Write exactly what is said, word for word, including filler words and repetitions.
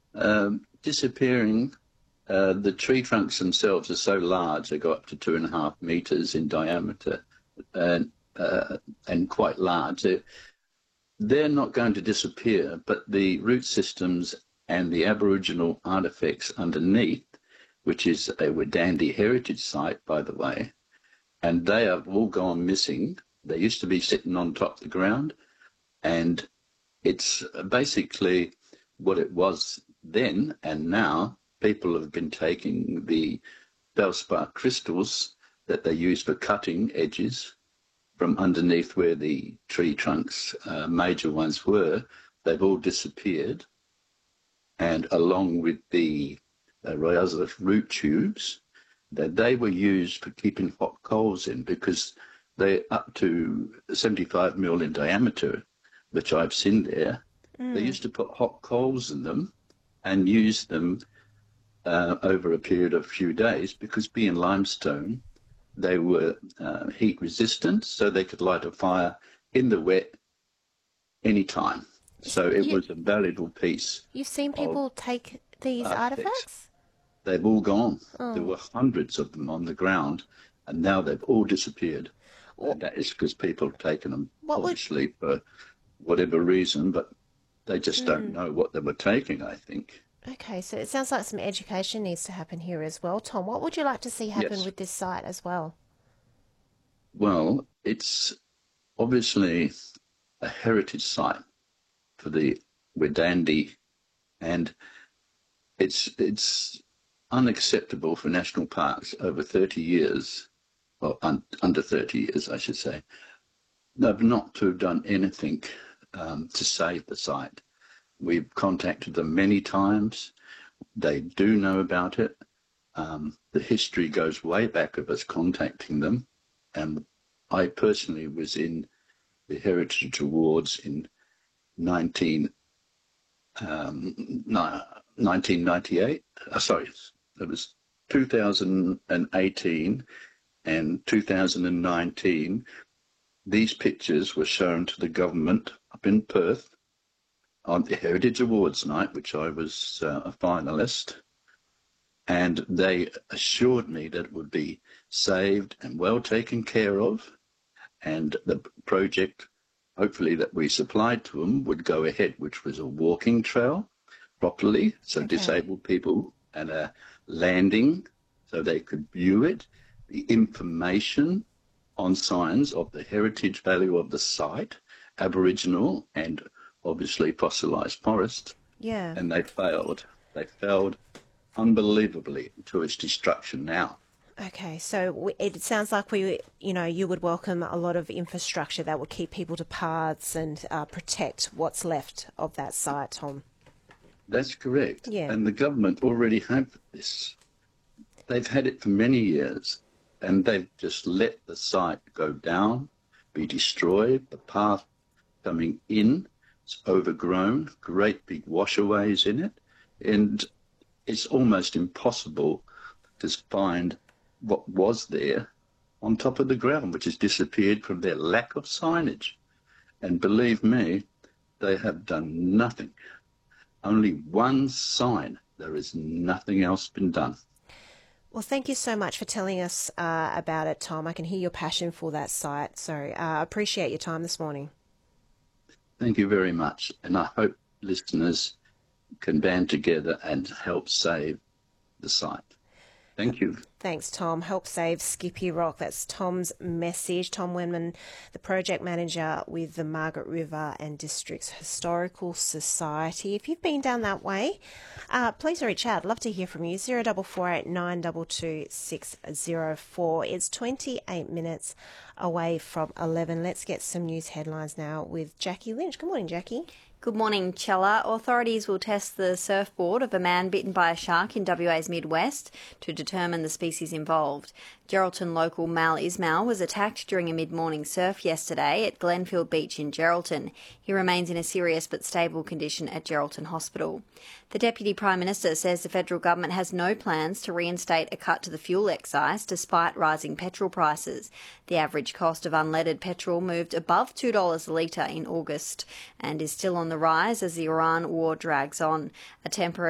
Um, disappearing. Uh, the tree trunks themselves are so large; they go up to two and a half meters in diameter, and uh, and quite large. They're, they're not going to disappear, but the root systems and the Aboriginal artefacts underneath, which is a Wadandi heritage site, by the way, and they have all gone missing. They used to be sitting on top of the ground, and it's basically what it was then, and now people have been taking the felspar crystals that they use for cutting edges from underneath where the tree trunks, uh, major ones were. They've all disappeared, and along with the uh, Rhizopus root tubes, that they were used for keeping hot coals in, because they're up to seventy-five mil in diameter, which I've seen there. Mm. They used to put hot coals in them and use them uh, over a period of a few days, because being limestone, they were uh, heat resistant, so they could light a fire in the wet anytime. So it you, was a valuable piece. You've seen people take these artifacts? artifacts? They've all gone. Oh. There were hundreds of them on the ground, and now they've all disappeared. Well, and that is because people have taken them, obviously, would... for whatever reason, but they just mm. don't know what they were taking, I think. Okay, so it sounds like some education needs to happen here as well. Tom, what would you like to see happen yes. with this site as well? Well, it's obviously a heritage site for the Wadandi, and it's it's unacceptable for national parks over thirty years, or un, under thirty years, I should say, they've not to have done anything um, to save the site. We've contacted them many times. They do know about it. Um, the history goes way back of us contacting them. And I personally was in the Heritage Awards in nineteen, um, no, nineteen ninety-eight. Uh, sorry, it was two thousand eighteen and two thousand nineteen. These pictures were shown to the government up in Perth on the Heritage Awards night, which I was uh, a finalist, and they assured me that it would be saved and well taken care of, and the project, hopefully, that we supplied to them would go ahead, which was a walking trail properly, so okay. disabled people, and a landing so they could view it, the information on signs of the heritage value of the site, Aboriginal and obviously fossilised forest. Yeah. And they failed. They failed unbelievably to its destruction now. Okay, so it sounds like we, you know, you would welcome a lot of infrastructure that would keep people to paths and uh, protect what's left of that site, Tom. That's correct. Yeah. And the government already have this. They've had it for many years, and they've just let the site go down, be destroyed, the path coming in, it's overgrown, great big washaways in it, and it's almost impossible to find what was there on top of the ground, which has disappeared from their lack of signage. And believe me, they have done nothing. Only one sign. There is nothing else been done. Well, thank you so much for telling us uh, about it, Tom. I can hear your passion for that site. So I uh, appreciate your time this morning. Thank you very much. And I hope listeners can band together and help save the site. Thank you. Thanks, Tom. Help save Skippy Rock. That's Tom's message. Tom Wenman, the project manager with the Margaret River and Districts Historical Society. If you've been down that way, uh, please reach out. I'd love to hear from you. zero four four eight nine two two six zero four. It's twenty-eight minutes away from eleven. Let's get some news headlines now with Jackie Lynch. Good morning, Jackie. Good morning, Chella. Authorities will test the surfboard of a man bitten by a shark in W A's Midwest to determine the species involved. Geraldton local Mal Ismail was attacked during a mid-morning surf yesterday at Glenfield Beach in Geraldton. He remains in a serious but stable condition at Geraldton Hospital. The Deputy Prime Minister says the federal government has no plans to reinstate a cut to the fuel excise despite rising petrol prices. The average cost of unleaded petrol moved above two dollars a litre in August and is still on the rise as the Iran war drags on. A temporary